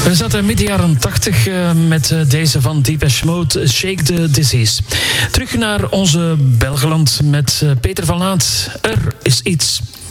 We zaten midden jaren 80 met deze van Depeche Mode, Shake the Disease. Terug naar onze Belgeland met Peter van Laat. Er is iets.